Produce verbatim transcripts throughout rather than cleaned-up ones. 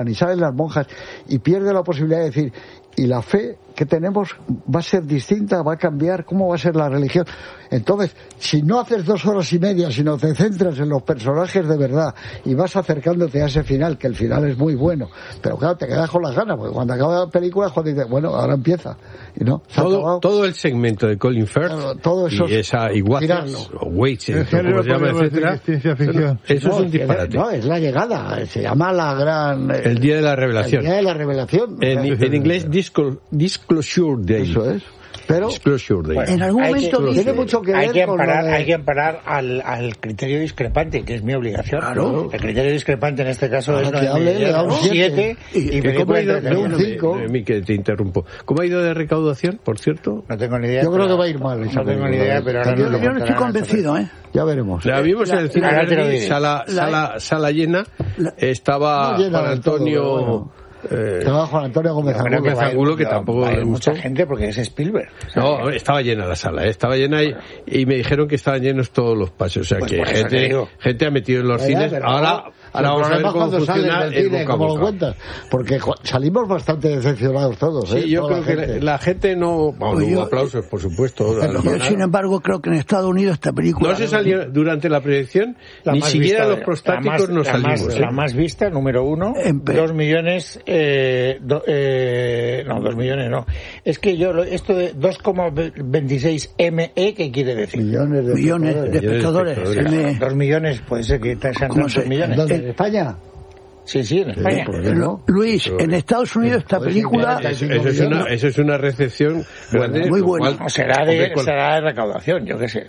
y salen las monjas y pierde la posibilidad de decir, y la fe que tenemos va a ser distinta, va a cambiar, ¿cómo va a ser la religión? Entonces, si no haces dos horas y media, sino te centras en los personajes de verdad y vas acercándote a ese final, que el final es muy bueno, pero claro, te quedas con las ganas, porque cuando acaba la película es cuando dices, bueno, ahora empieza, y no, se todo, ha acabado. Todo el segmento de Colin Firth, claro, todo eso y esa Iguazas, o Waits, como se llama, etcétera, ciencia ficción. Eso no, es un disparate. No, es la llegada, se llama la gran... El día de la revelación. El día de la revelación. En, en inglés, disclo, Disclosure Day. Eso es. Pero bueno, en algún momento que, dice, tiene mucho que ver hay que con amparar, de... hay que amparar al, al criterio discrepante, que es mi obligación. Claro. El criterio discrepante en este caso Ahora es que hable, le da un siete y, y ¿Cómo ha ido de un cinco? Me, que te interrumpo. ¿Cómo ha ido de recaudación, por cierto? No tengo ni idea. Yo creo que va a ir mal. No tengo ni idea, pero ahora yo, no yo no estoy convencido, ¿eh? Ya veremos. La vimos La, en el cine la, Verdi, la, sala, la, sala, sala llena. La, estaba no llena Juan Antonio... Todo, bueno. Eh, estaba Juan Antonio Gómez Angulo, Angulo, que, Angulo, que tampoco hay mucha gustó. gente porque es Spielberg. O sea, no, estaba llena la sala, ¿eh? Estaba llena y, y me dijeron que estaban llenos todos los pasos. O sea, pues que gente, gente ha metido en los ya, cines. Ahora, ahora vamos a ver cómo funciona el cine, boca a boca. Lo cuentas, porque salimos bastante decepcionados todos. ¿eh? Sí, yo Toda creo la que gente. la, la gente no... Bueno, Pues hubo yo, aplausos, por supuesto. Yo, yo, sin embargo, creo que en Estados Unidos esta película... No se salió durante la proyección, ni siquiera los prostáticos nos salimos. Más, ¿eh? La más vista, número uno, en dos millones... Eh, do, eh, no, dos millones no. Es que yo, esto de dos coma veintiséis M E, ¿qué quiere decir? Millones de millones de espectadores. De espectadores. Dos millones, puede ser que sean tantos millones. ¿Dónde? ¿En España? Sí, sí, en España. Sí, ¿por qué no? Luis, en Estados Unidos esta película... Eso, eso, es una, eso es una recepción grande. Muy buena. No, será, de, será de recaudación, yo qué sé.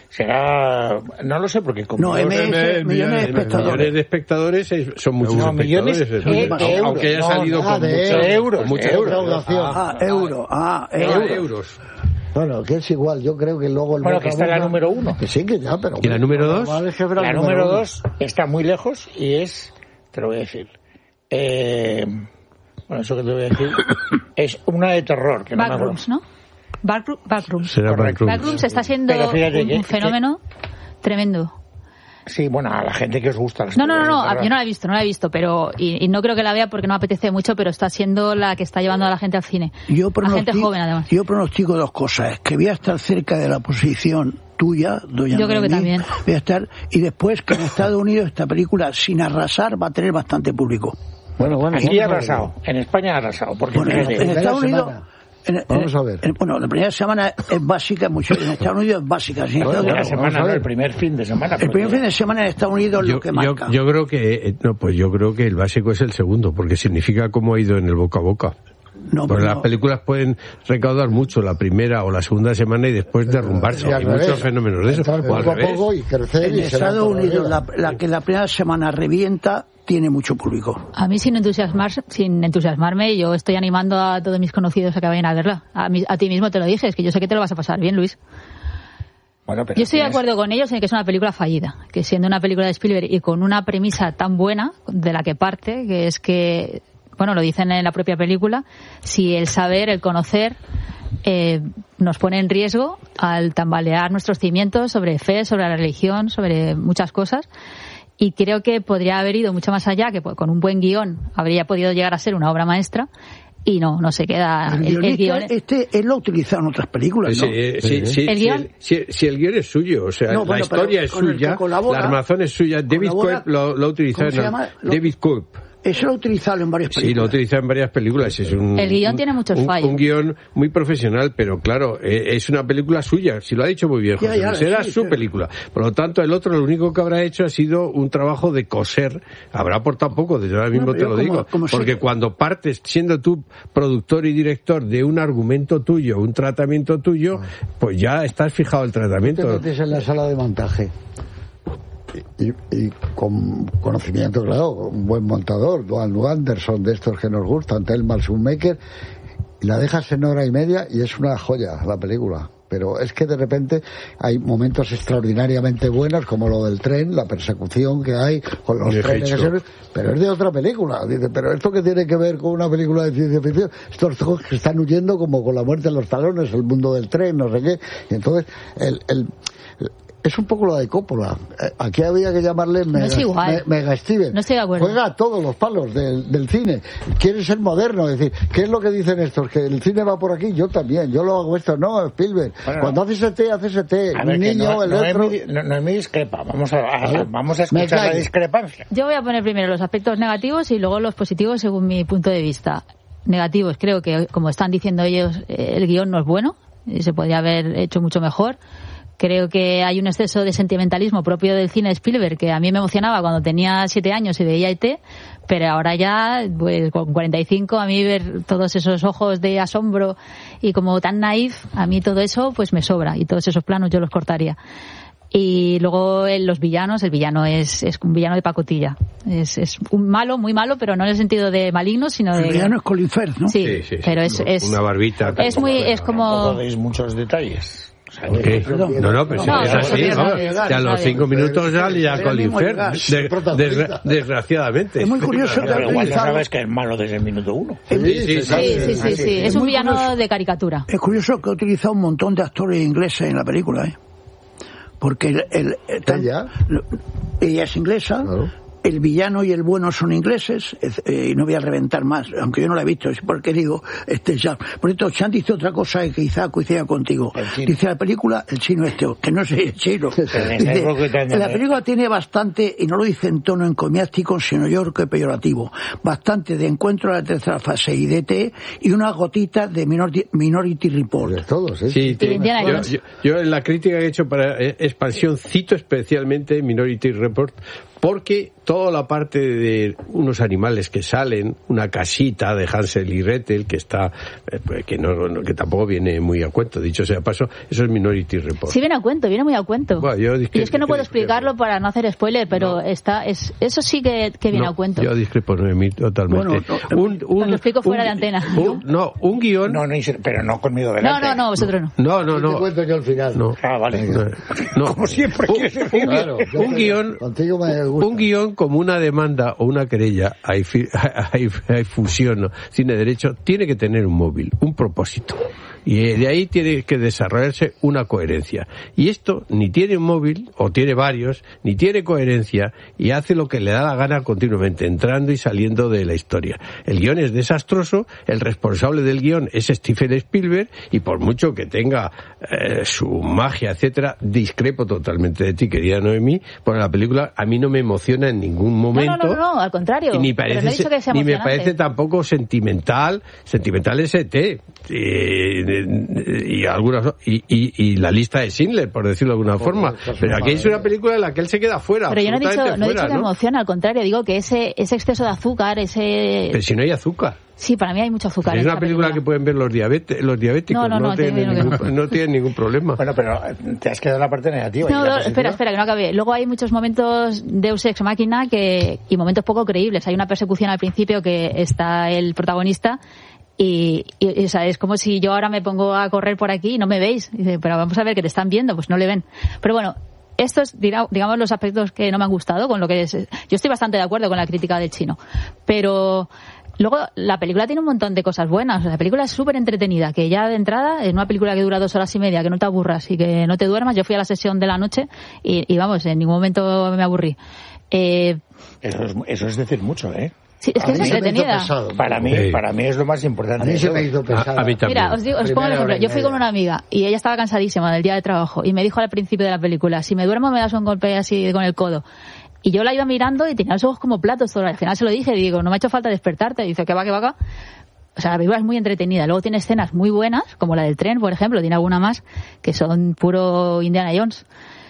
Será, no lo sé, porque como no, M S, millones de espectadores. Millones de espectadores son muchos no, millones espectadores. De, de euros. Aunque haya no, salido no, con de mucho, euros, con mucha de euros. recaudación. Ah, euro, ah, euros. euro. euros. Bueno, que es igual, yo creo que luego el bueno, que está boca, la número uno. Que sí, que ya, pero... ¿Y la número dos? La, la número uno. dos está muy lejos y es, te lo voy a decir, eh, bueno, eso que te voy a decir, es una de terror. Que Backrooms, no ¿no? Backroom, Backrooms. Será Backrooms. Backrooms está siendo fíjate, un, que, un fenómeno que... tremendo. Sí, bueno, a la gente que os gusta. No, no, no, no, yo no la he visto, no la he visto, pero y, y no creo que la vea porque no me apetece mucho, pero está siendo la que está llevando a la gente al cine. Yo a gente joven, además. Yo pronostico dos cosas, que voy a estar cerca de la posición tuya, doña Yo creo Noemí, que también. Voy a estar, y después que en Estados Unidos esta película, sin arrasar, va a tener bastante público. Bueno, bueno. Aquí ha arrasado, en España ha arrasado, porque bueno, en, en Estados Unidos... En, vamos a ver. En, bueno, la primera semana es básica, mucho, en Estados Unidos es básica. En bueno, Estados la semana, no, el primer fin de semana. El primer fin de semana en Estados Unidos es yo, lo que marca. Yo, yo creo que, no, pues yo creo que el básico es el segundo, porque significa cómo ha ido en el boca a boca. No, porque no. las películas pueden recaudar mucho la primera o la segunda semana y después derrumbarse. Hay muchos fenómenos de eso. Poco a poco y crecer en y Estados Unidos, la, la que la primera semana revienta tiene mucho público. A mí sin entusiasmar, sin entusiasmarme, yo estoy animando a todos mis conocidos a que vayan a verla. A, mí, a ti mismo te lo dije, es que yo sé que te lo vas a pasar bien, Luis. Bueno, pero yo estoy tienes... de acuerdo con ellos en que es una película fallida, que siendo una película de Spielberg y con una premisa tan buena de la que parte, que es que, bueno, lo dicen en la propia película, si el saber, el conocer, eh, nos pone en riesgo al tambalear nuestros cimientos sobre fe, sobre la religión, sobre muchas cosas. Y creo que podría haber ido mucho más allá, que con un buen guión habría podido llegar a ser una obra maestra, y no, no se queda... El, el, el guión... Este él lo ha utilizado en otras películas, ¿no? Sí, sí, sí, ¿El sí, guión? Si, si el guión es suyo, o sea, no, la bueno, historia es suya, la armazón es suya. David Cope lo, lo ha utilizado en el, David Cope. Eso lo ha utilizado en varias películas. Sí, lo ha utilizado en varias películas. Es un, el guión tiene muchos un, fallos. Un guión muy profesional, pero claro, es una película suya. Si lo ha dicho muy bien, José, ya, ya, será sí, su sí. película. Por lo tanto, el otro lo único que habrá hecho ha sido un trabajo de coser. Habrá aportado poco, desde ahora mismo no, te lo como, digo. Como porque si... cuando partes, siendo tú productor y director de un argumento tuyo, un tratamiento tuyo, pues ya estás fijado el tratamiento. Tú te metes en la sala de montaje. Y, y con conocimiento, claro, un buen montador, Duane Anderson, de estos que nos gustan, Thelma Schoonmaker, y la dejas en hora y media y es una joya la película. Pero es que de repente hay momentos extraordinariamente buenos, como lo del tren, la persecución que hay con los trenes, que pero es de otra película. Dice, pero esto que tiene que ver con una película de ciencia ficción, estos que están huyendo como con la muerte en los talones, el mundo del tren, no sé qué. Y entonces, el, el es un poco la de Coppola. Aquí había que llamarle Mega, no es igual. me, Mega Steven. No estoy de acuerdo. Juega a todos los palos del, del cine. Quiere ser moderno. Es decir, ¿qué es lo que dicen estos? Que el cine va por aquí. Yo también. Yo lo hago esto. No, Spielberg. Bueno, Cuando haces E T, haces E T. Un niño, no, el no otro. Es mi, no, no es mi discrepa. Vamos a, a, vamos a escuchar la discrepancia. Yo voy a poner primero los aspectos negativos y luego los positivos según mi punto de vista. Negativos, creo que, como están diciendo ellos, el guión no es bueno y se podría haber hecho mucho mejor. Creo que hay un exceso de sentimentalismo propio del cine de Spielberg que a mí me emocionaba cuando tenía siete años y veía E T, pero ahora ya, pues con cuarenta y cinco, a mí ver todos esos ojos de asombro y como tan naif, a mí todo eso pues me sobra y todos esos planos yo los cortaría. Y luego en los villanos, el villano es, es un villano de pacotilla. Es, es un malo, muy malo, pero no en el sentido de maligno, sino de... El villano es Colin Firth, ¿no? Sí, sí, sí, sí. pero es, es... Una barbita. Es muy, es como... No veis muchos detalles. O sea, okay. No, no, pero no, es así, no, ¿no? no, Ya a los cinco minutos sale ya Colin Firth, desgra desgraciadamente. Es muy curioso. Pero, pero igual no sabes que es malo desde el minuto uno. Sí, sí, sí. sí, sí, sí, sí. Es, es un villano curioso. De caricatura. Es curioso que ha utilizado un montón de actores ingleses en la película, ¿eh? Porque el, el, el ¿Ella? ella es inglesa, claro. El villano y el bueno son ingleses, eh, y no voy a reventar más, aunque yo no la he visto, es porque digo, este ya. Por esto, Chan dice otra cosa que quizá coincida contigo. Dice la película, el chino este, que no sé el chino. Dice, la película tiene bastante, y no lo dice en tono encomiástico, sino yo creo que peyorativo, bastante de encuentro a la tercera fase y de T, y una gotita de Minority, minority Report. De todos, ¿eh? Sí, te, yo, yo, yo en la crítica que he hecho para eh, Expansión cito especialmente Minority Report, porque toda la parte de unos animales que salen, una casita de Hansel y Gretel que está, eh, que no, no, que tampoco viene muy a cuento, dicho sea paso, eso es Minority Report. Sí viene a cuento, viene muy a cuento. Bueno, yo discrepo, y es que no puedo explicarlo para no hacer spoiler, pero no. está, es, eso sí que, que viene no, a cuento. Yo discrepo Noemí totalmente. Bueno, no, un, un, lo explico fuera un, de antena. Un, no, un guión. No, no, pero no conmigo delante. No, no, no, vosotros no. No, no, no. Te cuento yo al final. No. Ah, vale. No, no. Como siempre. Un, un, claro, un guión. Contigo me gusta. Un guión como una demanda o una querella, hay, hay, hay fusión, ¿no? Tiene derecho, tiene que tener un móvil, un propósito. Y de ahí tiene que desarrollarse una coherencia. Y esto ni tiene un móvil, o tiene varios, ni tiene coherencia, y hace lo que le da la gana continuamente, entrando y saliendo de la historia. El guión es desastroso, el responsable del guión es Steven Spielberg, y por mucho que tenga eh, su magia, etcétera, discrepo totalmente de ti, querida Noemí, porque la película a mí no me emociona en ningún momento. No, no, no, no al contrario. Y ni, parece, no he dicho que sea ni me parece tampoco sentimental, sentimental es E T. Y, y algunas y, y, y la lista de Schindler, por decirlo de alguna forma, pero aquí es una película en la que él se queda fuera. Pero yo no he dicho, fuera, no he dicho que ¿no? me emociona, al contrario, digo que ese ese exceso de azúcar, ese... Pero si no hay azúcar. Sí, para mí hay mucho azúcar. Es en una película, película que pueden ver los, diabete, los diabéticos, no, no, no, no, tienen ningún, no tienen ningún problema. Bueno, pero te has quedado en la parte negativa. No, no, espera, espera, que no acabe. Luego hay muchos momentos Deus Ex Machina que, y momentos poco creíbles. Hay una persecución al principio que está el protagonista y, y o sea, es como si yo ahora me pongo a correr por aquí y no me veis. Y dice, pero vamos a ver que te están viendo, pues no le ven. Pero bueno, estos, digamos, los aspectos que no me han gustado, con lo que es, yo estoy bastante de acuerdo con la crítica del chino, pero luego la película tiene un montón de cosas buenas. La película es súper entretenida, que ya de entrada es una película que dura dos horas y media, que no te aburras y que no te duermas. Yo fui a la sesión de la noche y, y vamos, en ningún momento me aburrí. Eh, eso, es, eso es decir mucho, ¿eh? Sí, es que es entretenida. Para mí, sí. para mí es lo más importante. A mí se me hizo pesado. A, a mí también. Mira, os, digo, os pongo el ejemplo. Yo fui con una amiga y ella estaba cansadísima del día de trabajo y me dijo al principio de la película, si me duermo me das un golpe así con el codo. Y yo la iba mirando y tenía los ojos como platos. Al final se lo dije y digo, no me ha hecho falta despertarte. Y dice, que va, que va acá. O sea, la película es muy entretenida. Luego tiene escenas muy buenas, como la del tren, por ejemplo. Tiene alguna más que son puro Indiana Jones.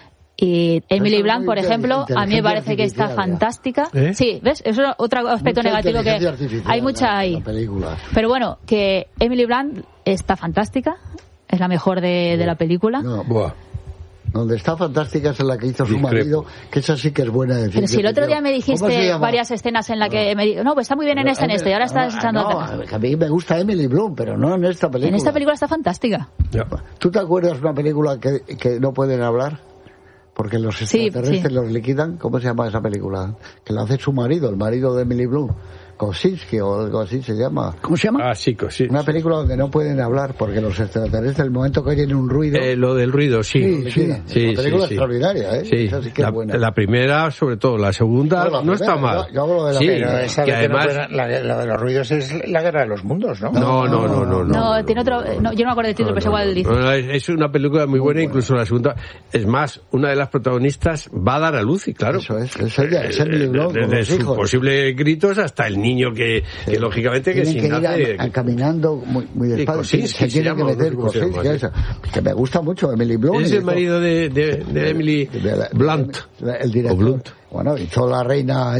Y Emily Blunt, por ejemplo, a mí me parece que está fantástica. ¿Eh? Sí, ¿ves? Eso es otro aspecto mucha negativo que hay mucha ahí. Pero bueno, que Emily Blunt está fantástica. Es la mejor de, de la película. No, buah. Donde está fantástica es en la que hizo su Discrepo. marido, que esa sí que es buena de decir. Pero si el otro día me dijiste varias escenas en la que me dijo, no, pues está muy bien en esta, en esta, y ahora estás echando no, a mí me gusta Emily Blunt, pero no en esta película. En esta película está fantástica. Ya. ¿Tú te acuerdas de una película que, que no pueden hablar? Porque los extraterrestres sí, sí. los liquidan. ¿Cómo se llama esa película? Que la hace su marido, el marido de Emily Blunt. Kosinski o algo así se llama. ¿Cómo se llama? Ah, sí, sí. Una película donde no pueden hablar porque los extraterrestres, el momento que oyen un ruido... Eh, lo del ruido, sí. Sí, sí. sí, una película sí, extraordinaria, ¿eh? Sí. Esa sí que la, es buena. La primera, sobre todo. La segunda no, la no primera, está mal. Yo, yo hablo de la sí, primera. Esa que que además... no pueden, la, la de los ruidos es la guerra de los mundos, ¿no? No, no, no, no. No, no, no tiene otro... No, yo no me acuerdo del título, no, pero no, igual dice. No, no, es una película muy, muy buena, buena, incluso la segunda. Es más, una de las protagonistas va a dar a luz, y claro... Eso es, es ella, es Emily Blunt, Desde de sus posibles gritos hasta el niño que, sí. que lógicamente, que sin que nace... A, a, caminando muy, muy despacio, se tiene que meter Kosinski, que me gusta mucho, Emily Blunt. Es el marido de, de, de Emily de la, Blunt. El director. Blunt. Bueno, hizo La Reina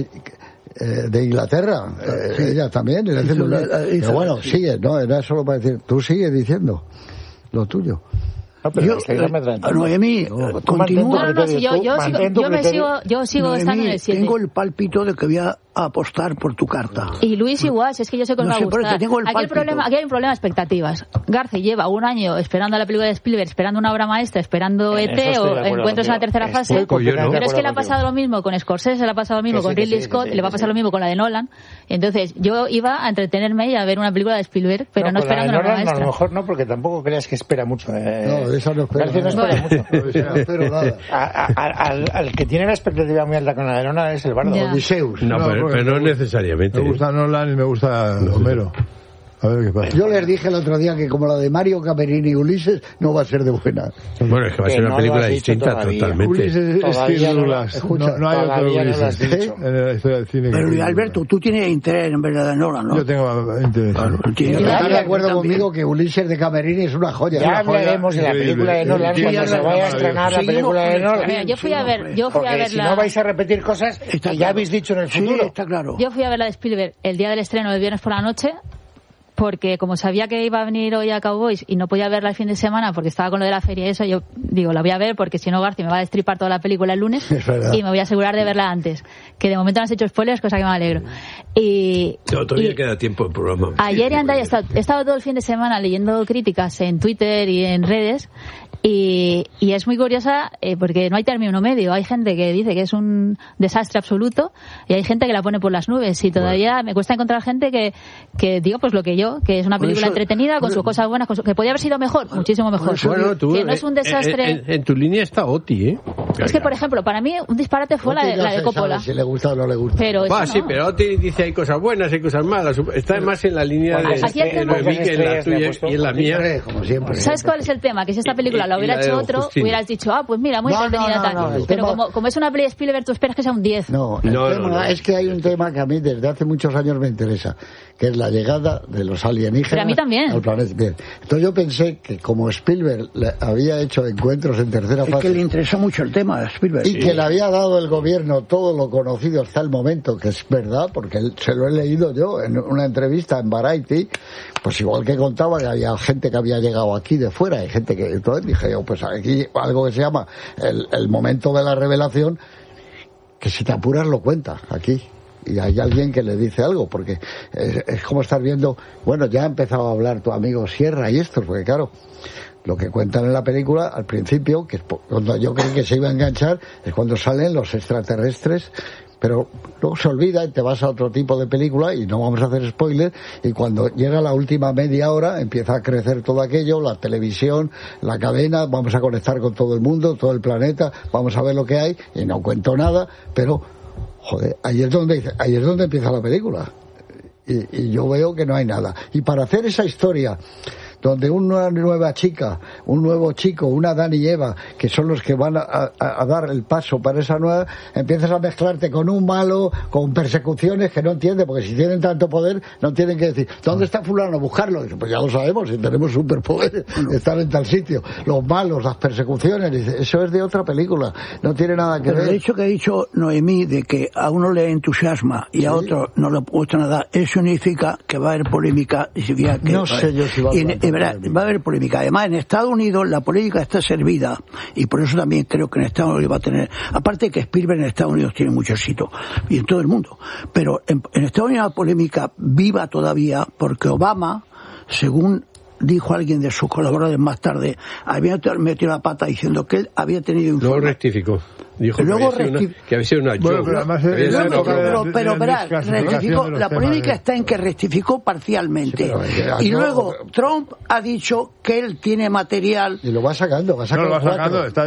de Inglaterra, eh, sí. ella también. Y hizo la, la, pero bueno, sigue, no, era solo para decir, tú sigues diciendo lo tuyo. No, pero yo, a Noemí, no, continúa. No, no, no, si yo, yo, sigo, yo me sigo, yo sigo Noemí, estando en el siete. Tengo el pálpito de que voy a apostar por tu carta. Y Luis igual, si es que yo sé que os no va a gustar. Tengo el aquí, hay problema, aquí hay un problema de expectativas. Garci lleva un año esperando a la película de Spielberg, esperando una obra maestra, esperando en E T o Encuentros en la tercera fase. Yo, ¿no? Pero es que le ha pasado lo mismo con Scorsese, le ha pasado lo mismo que con sí, Ridley sí, Scott, sí, sí, le va a pasar sí. lo mismo con la de Nolan. Entonces, yo iba a entretenerme y a ver una película de Spielberg, pero no, no esperando una obra maestra. A lo mejor no, porque tampoco creas que espera mucho. Eh. No, de esa no espera. No espera mucho. No espero nada. Al que tiene la expectativa muy alta con la de Nolan es el bardo. Odiseus. No, pero no es necesario. Me gusta Nolan y me gusta Homero. A ver qué pasa. Yo les dije el otro día que como la de Mario Camerini y Ulises no va a ser de buena. Bueno, es que va a ser una no película distinta todavía. Totalmente. Ulises es Steve Douglas. No, no, no hay otro Ulises ¿eh? en la historia del cine. Pero Alberto, tú tienes interés en verdad de Nolan, ¿no? Yo tengo interés. Claro, ¿Estás de acuerdo conmigo que Ulises de Camerini es una joya? Ya hablaremos de la película de Nolan cuando se vaya a estrenar la película de Nolan. Yo fui a ver, yo fui a ver si no vais a repetir cosas que ya habéis dicho en el futuro. Está claro. Yo fui a ver la de Spielberg el día del estreno, el viernes por la noche, porque como sabía que iba a venir hoy a Cowboys y no podía verla el fin de semana porque estaba con lo de la feria y eso, yo digo, la voy a ver porque si no García me va a destripar toda la película el lunes y me voy a asegurar de verla antes. Que de momento no has hecho spoilers, cosa que me alegro. Y, no, todavía y queda tiempo el programa. Ayer y anda, he estado, he estado todo el fin de semana leyendo críticas en Twitter y en redes y, y es muy curiosa eh, porque no hay término medio. Hay gente que dice que es un desastre absoluto y hay gente que la pone por las nubes y todavía bueno. me cuesta encontrar gente que, que digo pues lo que yo, que es una película eso, entretenida con sus cosas buenas, con su, que podría haber sido mejor, muchísimo mejor. Bueno, tú, que no es un desastre. En, en, en tu línea está Oti, ¿eh? Es que, por ejemplo, para mí un disparate fue la de, la de Coppola. Si le gusta o no le gusta. Pero Va, no. sí, pero Oti dice hay cosas buenas, hay cosas malas. Está más en la línea bueno, de, de, de Noemí que en la tuya y en la mía. Como siempre. ¿Sabes cuál es el tema? Que si esta película la hubiera hecho otro, Justino. hubieras dicho, ah, pues mira, muy no, entretenida no, tal. No, no, pero tema... como, como es una peli de Spielberg, tú esperas que sea un diez. No, el no, tema no, no. es que hay un tema que a mí desde hace muchos años me interesa, que es la llegada de los alienígenas pero a mí también. al planeta. Bien. Entonces yo pensé que como Spielberg le había hecho encuentros en tercera es fase... Es que le interesa mucho el tema a Spielberg. Y sí. que le había dado el gobierno todo lo conocido hasta el momento, que es verdad, porque se lo he leído yo en una entrevista en Variety, pues igual que contaba que había gente que había llegado aquí de fuera, hay gente que... Entonces dije yo, pues aquí algo que se llama el, el momento de la revelación, que si te apuras lo cuenta aquí. Y hay alguien que le dice algo, porque es, es como estar viendo, bueno, ya ha empezado a hablar tu amigo Sierra y esto, porque claro, lo que cuentan en la película al principio, que es cuando yo creí que se iba a enganchar, es cuando salen los extraterrestres, pero luego se olvida y te vas a otro tipo de película y no vamos a hacer spoilers, y cuando llega la última media hora empieza a crecer todo aquello, la televisión, la cadena, vamos a conectar con todo el mundo, todo el planeta, vamos a ver lo que hay, y no cuento nada, pero joder, ahí es donde, ahí es donde empieza la película. Y, y yo veo que no hay nada. Y para hacer esa historia, donde una nueva chica, un nuevo chico, una Adán y Eva, que son los que van a, a, a dar el paso para esa nueva, empiezas a mezclarte con un malo, con persecuciones que no entiende, porque si tienen tanto poder, no tienen que decir, ¿dónde está fulano? Buscarlo. Dice, pues ya lo sabemos, si tenemos superpoderes, están en tal sitio. Los malos, las persecuciones, dice, eso es de otra película, no tiene nada que Pero ver. El hecho que ha dicho Noemí de que a uno le entusiasma y a ¿sí? otro no le gusta nada, eso significa que va a haber polémica. Y que, no sé yo si va a haber. Verá, va a haber polémica. Además, en Estados Unidos la polémica está servida y por eso también creo que en Estados Unidos va a tener, aparte que Spielberg en Estados Unidos tiene mucho éxito y en todo el mundo, pero en, en Estados Unidos la polémica viva todavía porque Obama, según dijo alguien de sus colaboradores más tarde, había metido la pata diciendo que él había tenido informes. Luego rectificó. Dijo luego que había sido una, que había sido una bueno, pero además pero, pero, pero, pero verás, rectificó, la polémica de... está en que rectificó parcialmente. Sí, pero, y no, luego no, Trump ha dicho que él tiene material. Y lo va sacando, va sacando. No, lo va sacando, está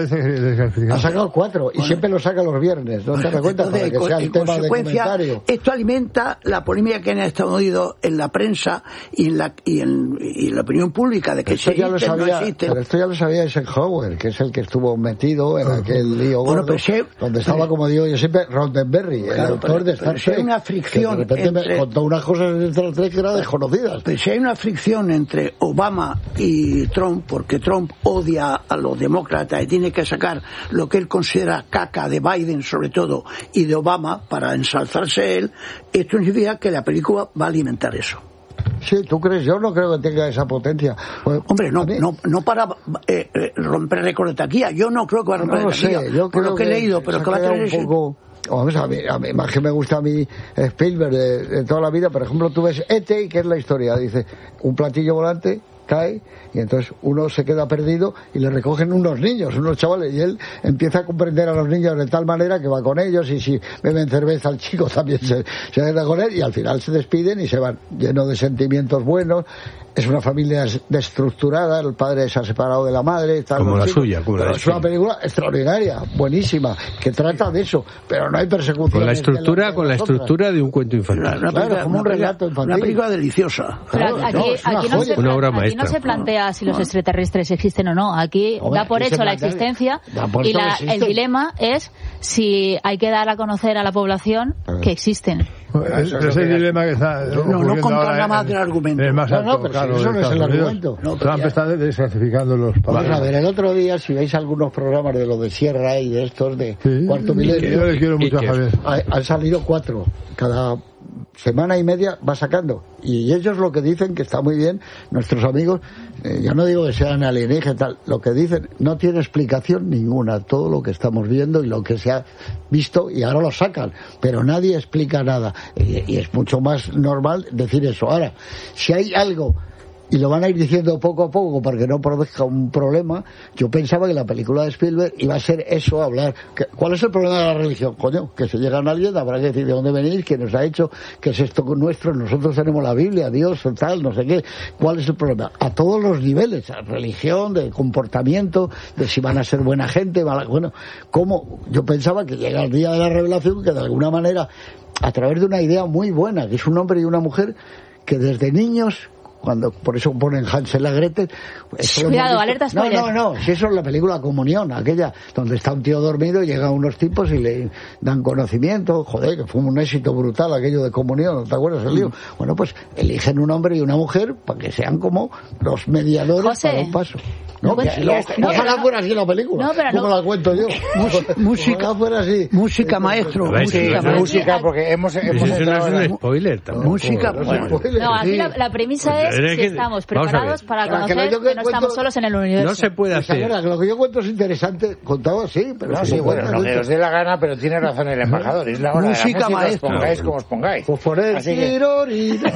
ha sacado cuatro, y bueno, siempre lo saca los viernes. ¿No te das cuenta? Para que sea el tema de comentario. Esto alimenta la polémica que en Estados Unidos en la prensa y en la, y en, y en la opinión pública de que esto ya lo sabía, no pero esto ya lo sabía Eisenhower, que es el que estuvo metido en aquel lío bueno, gordo, se, donde estaba, como digo yo siempre, Roddenberry, claro, el autor pero, de Star Trek. Hay una fricción que de repente entre, me contó unas cosas de Star Trek que eran desconocidas. Pero si hay una fricción entre Obama y Trump, porque Trump odia a los demócratas y tiene que sacar lo que él considera caca de Biden, sobre todo, y de Obama, para ensalzarse él, esto significa que la película va a alimentar eso. Sí, ¿tú crees? Yo no creo que tenga esa potencia. Pues, Hombre, no, no, no para eh, eh, romper récord de taquilla. Yo no creo que va a romper no de taquilla. Sé, yo por lo que, que he leído, pero que va a tener un poco... Vamos, a mí, a mí, más que me gusta a mí Spielberg de, de toda la vida. Por ejemplo, tú ves E T, que es la historia. Dice, un platillo volante cae y entonces uno se queda perdido y le recogen unos niños, unos chavales, y él empieza a comprender a los niños de tal manera que va con ellos, y si beben cerveza el chico también se, se queda con él, y al final se despiden y se van llenos de sentimientos buenos. Es una familia desestructurada, el padre se ha separado de la madre, tal, como la chicos, suya, como la es una película extraordinaria, buenísima, que trata de eso, pero no hay persecución. Con la estructura, de con la estructura de un cuento infantil. Una, una claro, película, como un relato infantil. Una película deliciosa. Pero claro, aquí, no, aquí, no se, una obra aquí maestra. no se plantea si los extraterrestres existen o no. Aquí Hombre, da por aquí hecho la plantea, existencia por y la, el dilema es si hay que dar a conocer a la población que existen. Es, es el dilema que está. No, no contar nada más del argumento. El más alto, no, no, pero claro, eso no es el argumento. No, Trump ya está desclasificando los papeles. Vamos a ver, el otro día, si veis algunos programas de lo de Sierra y de estos de sí, Cuarto Milenio, yo les quiero mucho a Javier. Han salido cuatro. Cada semana y media va sacando. Y ellos lo que dicen, que está muy bien, nuestros amigos, eh, yo no digo que sean alienígenas, tal, lo que dicen no tiene explicación ninguna, todo lo que estamos viendo y lo que se ha visto, y ahora lo sacan, pero nadie explica nada. Y, y es mucho más normal decir eso. Ahora, si hay algo, y lo van a ir diciendo poco a poco para que no produzca un problema, yo pensaba que la película de Spielberg iba a ser eso, hablar. ¿Cuál es el problema de la religión? Coño, que se llega a alguien, habrá que decir de dónde venís, quién nos ha hecho, qué es esto nuestro, nosotros tenemos la Biblia, Dios, tal, no sé qué. ¿Cuál es el problema? A todos los niveles, a religión, de comportamiento, de si van a ser buena gente, mala, bueno, ¿cómo? Yo pensaba que llega el día de la revelación, que de alguna manera, a través de una idea muy buena, que es un hombre y una mujer, que desde niños, cuando por eso ponen Hansel a Gretel. Cuidado, alerta spoiler. No, no, no, si eso es la película Comunión, aquella donde está un tío dormido y llegan unos tipos y le dan conocimiento, joder, que fue un éxito brutal aquello de Comunión, ¿no te acuerdas el lío? Mm. Bueno, pues eligen un hombre y una mujer para que sean como los mediadores, José, para un paso. No, no, pero, no, no, ojalá fuera así la película, no, pero como no. la cuento yo. Música, ojalá fuera así. Música, maestro. Ver, música, sí, música, porque hemos, hemos eso no es un spoiler tampoco. Música, no, bueno, no, aquí sí. la, la premisa es Es si que, estamos preparados para Claro, conocer que, que, que no cuento, estamos solos en el universo. No se puede Pues, hacer. ahora, lo que yo cuento es interesante, contado así, pero no, sí, sí, bueno, lo que os dé la gana, pero tiene razón el embajador. Es la hora música, de la música, maestro. os pongáis como os pongáis. Pues por el tirorina.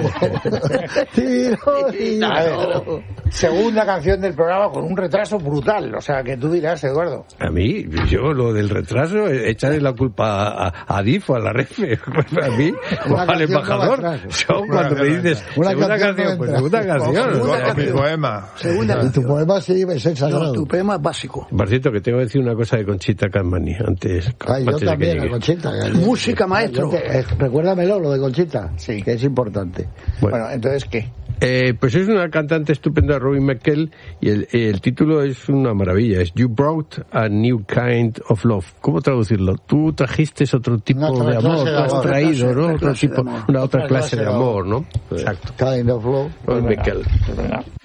Tirorina. A ver, segunda canción del programa con un retraso brutal. O sea, que tú dirás, Eduardo. A mí, yo lo del retraso, echarle la culpa a, a DIF o a la REFE. A mí, o al embajador. Yo, cuando me dices una segunda canción, pues segunda canción. Segunda ¿no? canción. Mi poema. Segunda Y tu poema sí es el sagrado. No, tu poema es básico. Por cierto, que tengo que decir una cosa de Conchita Camani antes. Ay, yo antes también, de que a Conchita. Música, maestro. Te, eh, recuérdamelo, lo de Conchita. Sí. Que es importante. Bueno, Bueno, entonces, ¿qué? Eh, pues es una cantante estupenda, Robin McKell, y el, el título es una maravilla, es You Brought a New Kind of Love. ¿Cómo traducirlo? Tú trajiste otro tipo Una de amor, de tú has amor. traído, ¿no? Otro clase de tipo, amor. una otra Otra clase clase de de amor, ¿no? Exacto. Kind of love. Robin McKell. Pues venga.